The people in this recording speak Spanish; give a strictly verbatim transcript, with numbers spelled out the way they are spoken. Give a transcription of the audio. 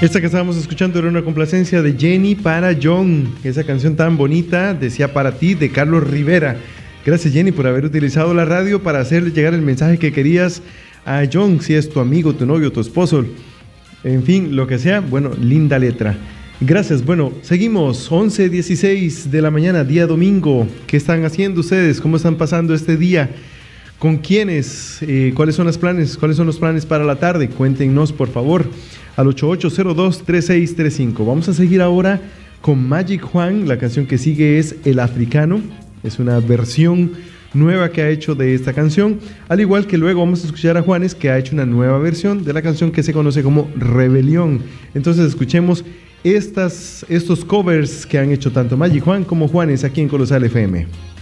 Esta que estábamos escuchando era una complacencia de Jenny para John. Esa canción tan bonita, decía para ti, de Carlos Rivera. Gracias, Jenny, por haber utilizado la radio para hacerle llegar el mensaje que querías a John, si es tu amigo, tu novio, tu esposo, en fin, lo que sea. Bueno, linda letra. Gracias. Bueno, seguimos. once dieciséis de la mañana, día domingo. ¿Qué están haciendo ustedes? ¿Cómo están pasando este día? ¿Con quiénes? Eh, ¿Cuáles son los planes? ¿Cuáles son los planes para la tarde? Cuéntenos, por favor, al ocho ocho cero dos, tres seis tres cinco. Vamos a seguir ahora con Magic Juan. La canción que sigue es El Africano. Es una versión nueva que ha hecho de esta canción, al igual que luego vamos a escuchar a Juanes, que ha hecho una nueva versión de la canción que se conoce como Rebelión. Entonces escuchemos estas, estos covers que han hecho tanto Magic Juan como Juanes aquí en Colosal F M.